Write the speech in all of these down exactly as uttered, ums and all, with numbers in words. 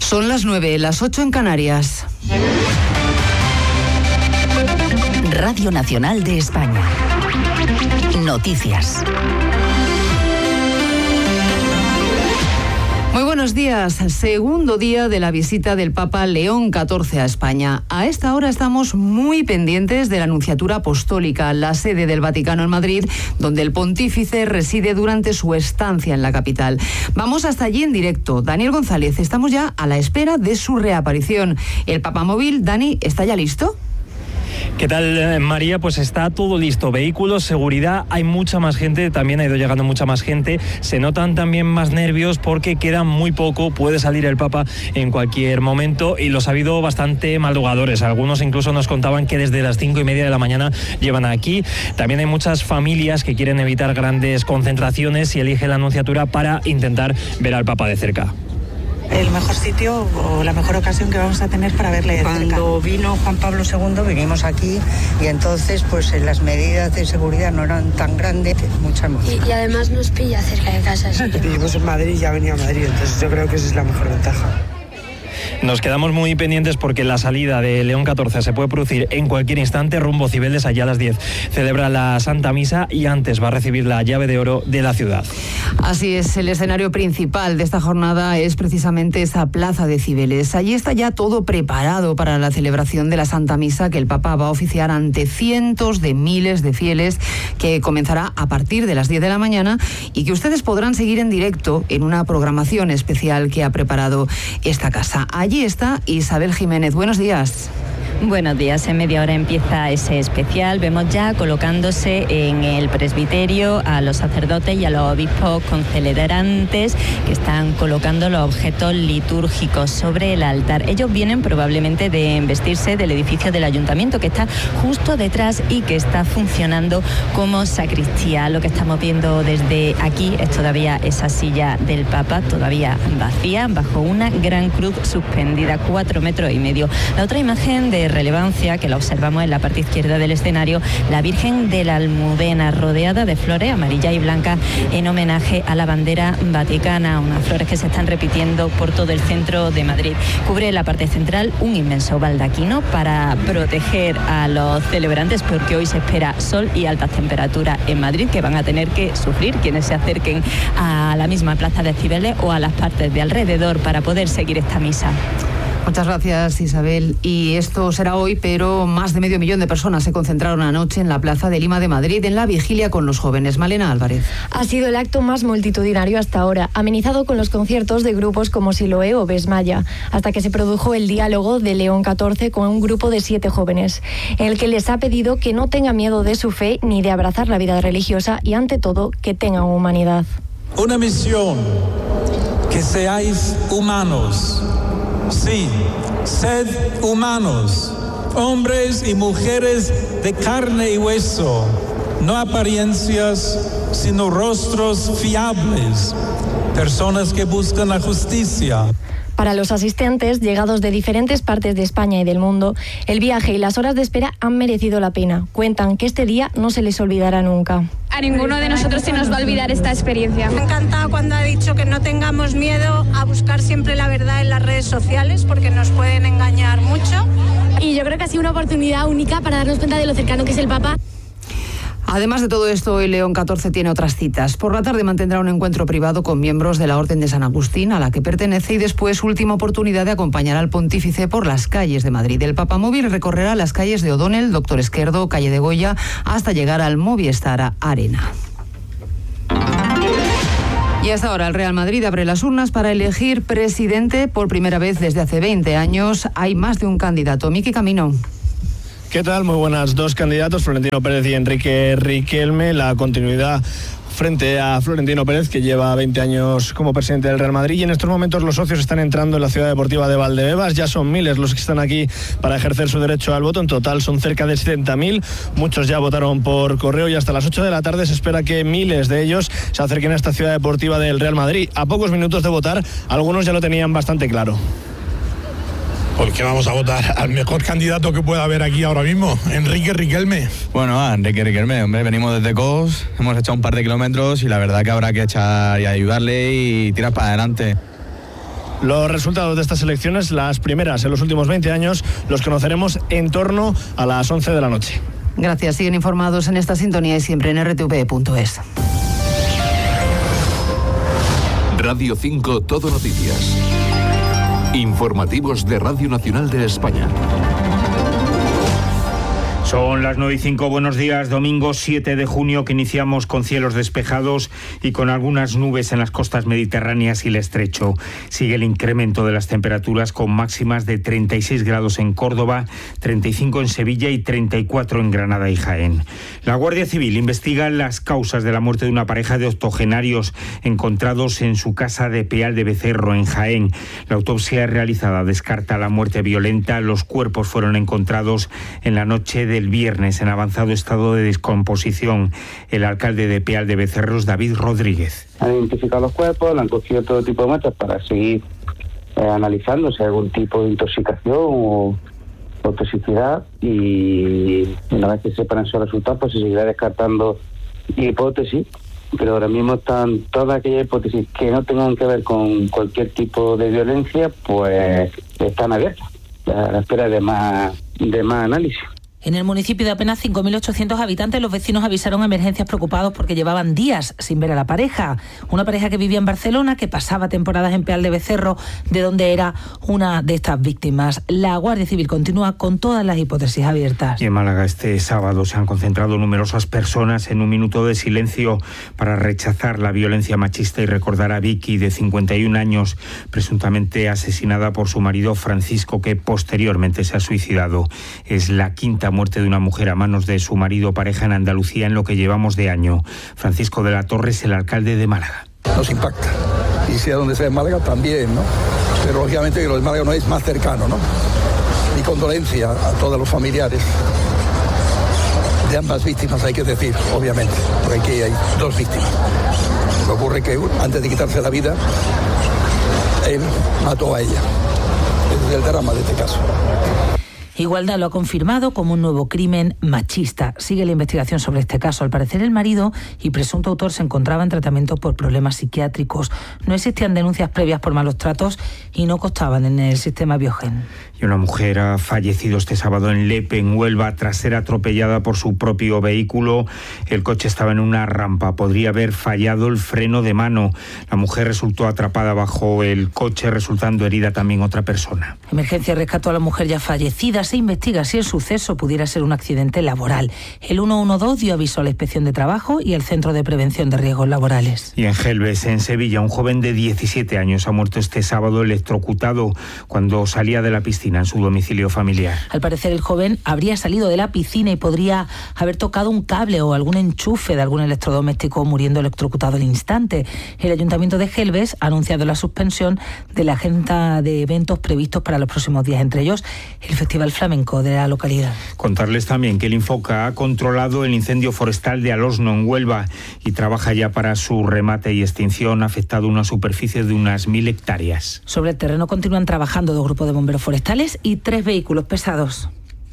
Son las nueve, las ocho en Canarias. Radio Nacional de España. Noticias. Muy buenos días. Segundo día de la visita del Papa León catorce a España. A esta hora estamos muy pendientes de la Nunciatura Apostólica, la sede del Vaticano en Madrid, donde el pontífice reside durante su estancia en la capital. Vamos hasta allí en directo. Daniel González, estamos ya a la espera de su reaparición. El Papamóvil, Dani, ¿está ya listo? ¿Qué tal, María? Pues está todo listo. Vehículos, seguridad, hay mucha más gente, también ha ido llegando mucha más gente. Se notan también más nervios porque queda muy poco, puede salir el Papa en cualquier momento y los ha habido bastante madrugadores. Algunos incluso nos contaban que desde las cinco y media de la mañana llevan aquí. También hay muchas familias que quieren evitar grandes concentraciones y eligen la Anunciatura para intentar ver al Papa de cerca. El mejor sitio o la mejor ocasión que vamos a tener para verle de cerca. Cuando vino Juan Pablo segundo vinimos aquí y entonces pues las medidas de seguridad no eran tan grandes, mucha mejor. Y, y además nos pilla cerca de casa. ¿Sí? Vivimos en Madrid y ya venía a Madrid, entonces yo creo que esa es la mejor ventaja. Nos quedamos muy pendientes porque la salida de León catorce se puede producir en cualquier instante. Rumbo Cibeles, allá a las diez celebra la Santa Misa y antes va a recibir la llave de oro de la ciudad. Así es, el escenario principal de esta jornada es precisamente esa plaza de Cibeles. Allí está ya todo preparado para la celebración de la Santa Misa que el Papa va a oficiar ante cientos de miles de fieles, que comenzará a partir de las diez de la mañana y que ustedes podrán seguir en directo en una programación especial que ha preparado esta casa. Allí está Isabel Jiménez. Buenos días. Buenos días, en media hora empieza ese especial. Vemos ya colocándose en el presbiterio a los sacerdotes y a los obispos concelebrantes que están colocando los objetos litúrgicos sobre el altar. Ellos vienen probablemente de embestirse del edificio del ayuntamiento que está justo detrás y que está funcionando como sacristía. Lo que estamos viendo desde aquí es todavía esa silla del Papa, todavía vacía, bajo una gran cruz suspendida, cuatro metros y medio. La otra imagen de relevancia que la observamos en la parte izquierda del escenario, la Virgen de la Almudena, rodeada de flores amarillas y blancas en homenaje a la bandera vaticana, unas flores que se están repitiendo por todo el centro de Madrid. Cubre la parte central un inmenso baldaquino para proteger a los celebrantes, porque hoy se espera sol y altas temperaturas en Madrid que van a tener que sufrir quienes se acerquen a la misma plaza de Cibeles o a las partes de alrededor para poder seguir esta misa. Muchas gracias, Isabel. Y esto será hoy, pero más de medio millón de personas se concentraron anoche en la Plaza de Lima de Madrid en la vigilia con los jóvenes. Malena Álvarez. Ha sido el acto más multitudinario hasta ahora, amenizado con los conciertos de grupos como Siloé o Besmaya, hasta que se produjo el diálogo de León catorce con un grupo de siete jóvenes, en el que les ha pedido que no tengan miedo de su fe ni de abrazar la vida religiosa y, ante todo, que tengan humanidad. Una misión, que seáis humanos. Sí, sed humanos, hombres y mujeres de carne y hueso, no apariencias, sino rostros fiables, personas que buscan la justicia. Para los asistentes, llegados de diferentes partes de España y del mundo, el viaje y las horas de espera han merecido la pena. Cuentan que este día no se les olvidará nunca. A ninguno de nosotros se nos va a olvidar esta experiencia. Me ha encantado cuando ha dicho que no tengamos miedo a buscar siempre la verdad en las redes sociales, porque nos pueden engañar mucho. Y yo creo que ha sido una oportunidad única para darnos cuenta de lo cercano que es el Papa. Además de todo esto, hoy León catorce tiene otras citas. Por la tarde mantendrá un encuentro privado con miembros de la Orden de San Agustín, a la que pertenece, y después última oportunidad de acompañar al pontífice por las calles de Madrid. El Papamóvil recorrerá las calles de O'Donnell, Doctor Esquerdo, Calle de Goya, hasta llegar al Movistar Arena. Y hasta ahora el Real Madrid abre las urnas para elegir presidente por primera vez desde hace veinte años. Hay más de un candidato. Miki Camino. ¿Qué tal? Muy buenas. Dos candidatos, Florentino Pérez y Enrique Riquelme. La continuidad frente a Florentino Pérez, que lleva veinte años como presidente del Real Madrid, y en estos momentos los socios están entrando en la ciudad deportiva de Valdebebas. Ya son miles los que están aquí para ejercer su derecho al voto. En total son cerca de setenta mil. Muchos ya votaron por correo y hasta las ocho de la tarde se espera que miles de ellos se acerquen a esta ciudad deportiva del Real Madrid. A pocos minutos de votar, algunos ya lo tenían bastante claro. ¿Por qué vamos a votar al mejor candidato que pueda haber aquí ahora mismo? Enrique Riquelme. Bueno, a Enrique Riquelme, hombre, venimos desde Cos, hemos echado un par de kilómetros y la verdad que habrá que echar y ayudarle y tirar para adelante. Los resultados de estas elecciones, las primeras en los últimos veinte años, los conoceremos en torno a las once de la noche. Gracias. Siguen informados en esta sintonía y siempre en erre te ve punto es. Radio cinco Todo Noticias. Informativos de Radio Nacional de España. Son las nueve y cinco, buenos días, domingo siete de junio, que iniciamos con cielos despejados y con algunas nubes en las costas mediterráneas y el estrecho. Sigue el incremento de las temperaturas con máximas de treinta y seis grados en Córdoba, treinta y cinco en Sevilla y treinta y cuatro en Granada y Jaén. La Guardia Civil investiga las causas de la muerte de una pareja de octogenarios encontrados en su casa de Peal de Becerro, en Jaén. La autopsia realizada descarta la muerte violenta. Los cuerpos fueron encontrados en la noche de el viernes en avanzado estado de descomposición. El alcalde de Peal de Becerros, David Rodríguez. Han identificado los cuerpos, le han cogido todo tipo de muestras para seguir eh, analizando si hay algún tipo de intoxicación o, o toxicidad, y una vez que sepan esos resultados pues se seguirá descartando hipótesis, pero ahora mismo están todas aquellas hipótesis que no tengan que ver con cualquier tipo de violencia, pues están abiertas a la espera de más, de más análisis. En el municipio de apenas cinco mil ochocientos habitantes, los vecinos avisaron a emergencias preocupados porque llevaban días sin ver a la pareja. Una pareja que vivía en Barcelona, que pasaba temporadas en Peal de Becerro, de donde era una de estas víctimas. La Guardia Civil continúa con todas las hipótesis abiertas. Y en Málaga este sábado se han concentrado numerosas personas en un minuto de silencio para rechazar la violencia machista y recordar a Vicky, de cincuenta y un años, presuntamente asesinada por su marido Francisco, que posteriormente se ha suicidado. Es la quinta muerte de una mujer a manos de su marido o pareja en Andalucía en lo que llevamos de año. Francisco de la Torre es el alcalde de Málaga. Nos impacta, y sea donde sea en Málaga también, ¿no? Pero lógicamente que lo de Málaga no es más cercano, ¿no? Mi condolencia a todos los familiares de ambas víctimas, hay que decir, obviamente, porque aquí hay dos víctimas. Me ocurre que antes de quitarse la vida, él mató a ella. Ese es el drama de este caso. Igualdad lo ha confirmado como un nuevo crimen machista. Sigue la investigación sobre este caso. Al parecer, el marido y presunto autor se encontraban en tratamiento por problemas psiquiátricos. No existían denuncias previas por malos tratos y no constaban en el sistema Biogen. Y una mujer ha fallecido este sábado en Lepe, en Huelva, tras ser atropellada por su propio vehículo. El coche estaba en una rampa. Podría haber fallado el freno de mano. La mujer resultó atrapada bajo el coche, resultando herida también otra persona. Emergencia rescató a la mujer ya fallecida. Se investiga si el suceso pudiera ser un accidente laboral. El ciento doce dio aviso a la Inspección de Trabajo y al Centro de Prevención de Riesgos Laborales. Y en Gelbes, en Sevilla, un joven de diecisiete años ha muerto este sábado electrocutado cuando salía de la piscina en su domicilio familiar. Al parecer, el joven habría salido de la piscina y podría haber tocado un cable o algún enchufe de algún electrodoméstico, muriendo electrocutado al instante. El Ayuntamiento de Gelbes ha anunciado la suspensión de la agenda de eventos previstos para los próximos días, entre ellos el Festival Flamenco de la localidad. Contarles también que el Infoca ha controlado el incendio forestal de Alosno, en Huelva, y trabaja ya para su remate y extinción. Ha afectado una superficie de unas mil hectáreas. Sobre el terreno continúan trabajando dos grupos de bomberos forestales y tres vehículos pesados.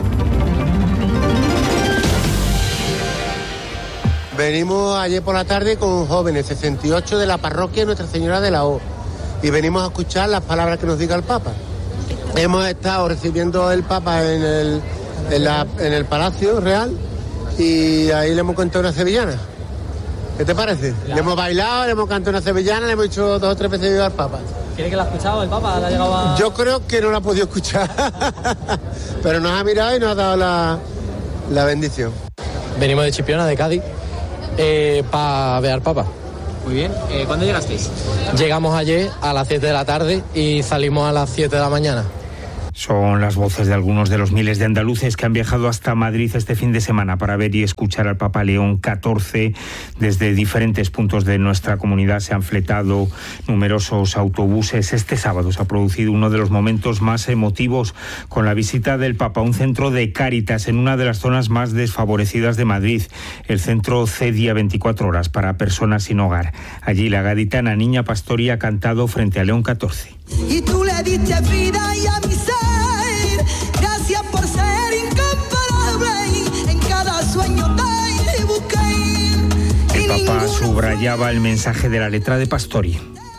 Venimos ayer por la tarde con jóvenes, sesenta y ocho de la parroquia Nuestra Señora de la O, y venimos a escuchar las palabras que nos diga el Papa. Hemos estado recibiendo al Papa en el, en, la, en el Palacio Real, y ahí le hemos cantado una sevillana. ¿Qué te parece? Le hemos bailado, le hemos cantado una sevillana, le hemos dicho dos o tres veces viva al Papa. ¿Quiere que la ha escuchado el Papa? ¿La ha llegado a... Yo creo que no la ha podido escuchar, pero nos ha mirado y nos ha dado la, la bendición. Venimos de Chipiona, de Cádiz, eh, para ver al Papa. Muy bien. Eh, ¿Cuándo llegasteis? Llegamos ayer a las siete de la tarde y salimos a las siete de la mañana. Son las voces de algunos de los miles de andaluces que han viajado hasta Madrid este fin de semana para ver y escuchar al Papa León catorce. Desde diferentes puntos de nuestra comunidad se han fletado numerosos autobuses. Este sábado se ha producido uno de los momentos más emotivos con la visita del Papa a un centro de Cáritas en una de las zonas más desfavorecidas de Madrid, el centro Cedia veinticuatro horas para personas sin hogar. Allí la gaditana Niña Pastori ha cantado frente a León catorce. Y tú le diste vida y a mi ser, gracias por ser incomparable, en cada sueño te busqué. El Papa subrayaba el mensaje de la letra de Pastori.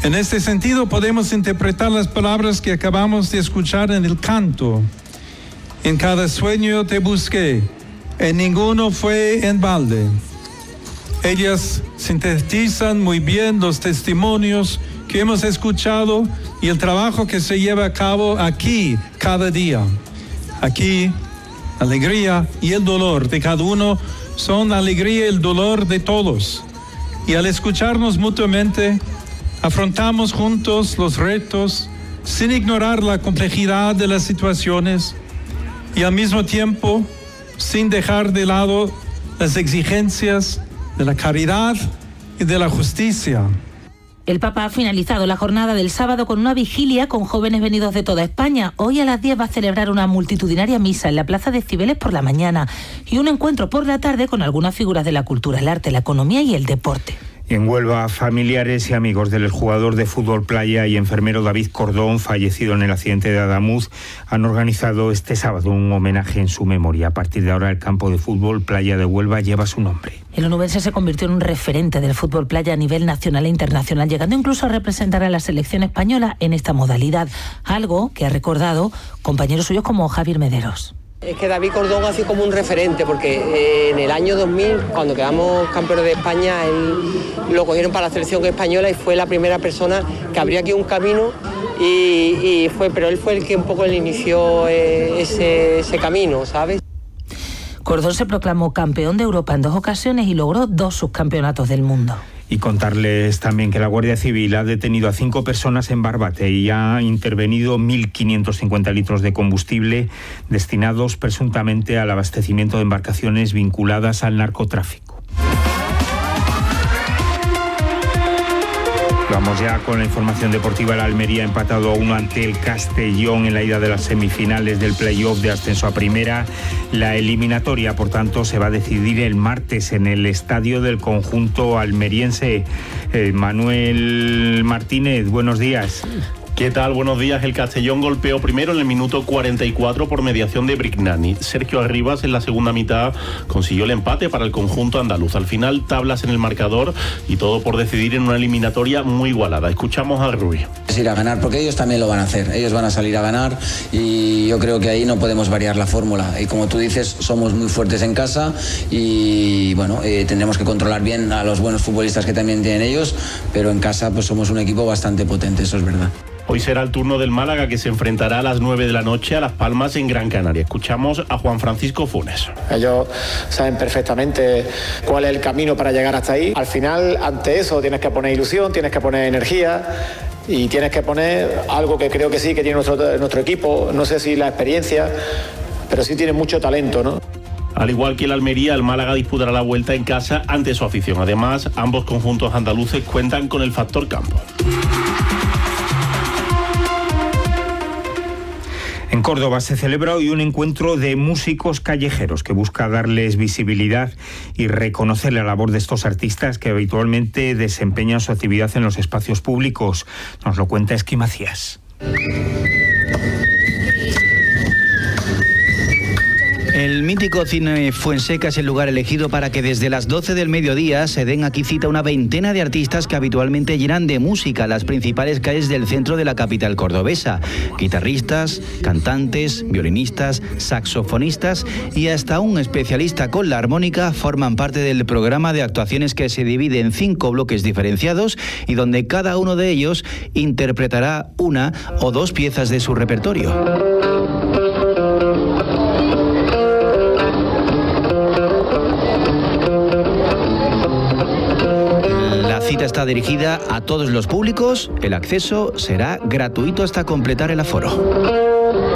En este sentido podemos interpretar las palabras que acabamos de escuchar en el canto. En cada sueño te busqué, en ninguno fue en balde. Ellas sintetizan muy bien los testimonios que hemos escuchado y el trabajo que se lleva a cabo aquí cada día. Aquí, la alegría y el dolor de cada uno son la alegría y el dolor de todos. Y al escucharnos mutuamente, afrontamos juntos los retos sin ignorar la complejidad de las situaciones y al mismo tiempo sin dejar de lado las exigencias de la caridad y de la justicia. El Papa ha finalizado la jornada del sábado con una vigilia con jóvenes venidos de toda España. Hoy a las diez va a celebrar una multitudinaria misa en la Plaza de Cibeles por la mañana y un encuentro por la tarde con algunas figuras de la cultura, el arte, la economía y el deporte. En Huelva, familiares y amigos del jugador de fútbol playa y enfermero David Cordón, fallecido en el accidente de Adamuz, han organizado este sábado un homenaje en su memoria. A partir de ahora, el campo de fútbol playa de Huelva lleva su nombre. El onubense se convirtió en un referente del fútbol playa a nivel nacional e internacional, llegando incluso a representar a la selección española en esta modalidad, algo que ha recordado compañeros suyos como Javier Mederos. Es que David Cordón ha sido como un referente, porque en el año dos mil, cuando quedamos campeones de España, él lo cogieron para la selección española y fue la primera persona que abrió aquí un camino y, y fue, pero él fue el que un poco le inició ese, ese camino, ¿sabes? Cordón se proclamó campeón de Europa en dos ocasiones y logró dos subcampeonatos del mundo. Y contarles también que la Guardia Civil ha detenido a cinco personas en Barbate y ha intervenido mil quinientos cincuenta litros de combustible destinados presuntamente al abastecimiento de embarcaciones vinculadas al narcotráfico. Vamos ya con la información deportiva. El Almería ha empatado a uno ante el Castellón en la ida de las semifinales del playoff de ascenso a primera. La eliminatoria, por tanto, se va a decidir el martes en el estadio del conjunto almeriense. Eh, Manuel Martínez, buenos días. ¿Qué tal? Buenos días. El Castellón golpeó primero en el minuto cuarenta y cuatro por mediación de Brignani. Sergio Arribas en la segunda mitad consiguió el empate para el conjunto andaluz. Al final, tablas en el marcador y todo por decidir en una eliminatoria muy igualada. Escuchamos a Ruiz. Es ir a ganar, porque ellos también lo van a hacer. Ellos van a salir a ganar y yo creo que ahí no podemos variar la fórmula. Y como tú dices, somos muy fuertes en casa y bueno, eh, tendremos que controlar bien a los buenos futbolistas que también tienen ellos, pero en casa pues somos un equipo bastante potente, eso es verdad. Hoy será el turno del Málaga, que se enfrentará a las nueve de la noche a Las Palmas en Gran Canaria. Escuchamos a Juan Francisco Funes. Ellos saben perfectamente cuál es el camino para llegar hasta ahí. Al final, ante eso, tienes que poner ilusión, tienes que poner energía y tienes que poner algo que creo que sí, que tiene nuestro, nuestro equipo. No sé si la experiencia, pero sí tiene mucho talento, ¿no? Al igual que el Almería, el Málaga disputará la vuelta en casa ante su afición. Además, ambos conjuntos andaluces cuentan con el factor campo. En Córdoba se celebra hoy un encuentro de músicos callejeros que busca darles visibilidad y reconocer la labor de estos artistas que habitualmente desempeñan su actividad en los espacios públicos. Nos lo cuenta Esqui Macías. El mítico cine Fuenseca es el lugar elegido para que desde las doce del mediodía se den aquí cita una veintena de artistas que habitualmente llenan de música las principales calles del centro de la capital cordobesa. Guitarristas, cantantes, violinistas, saxofonistas y hasta un especialista con la armónica forman parte del programa de actuaciones que se divide en cinco bloques diferenciados y donde cada uno de ellos interpretará una o dos piezas de su repertorio. La cita está dirigida a todos los públicos, el acceso será gratuito hasta completar el aforo.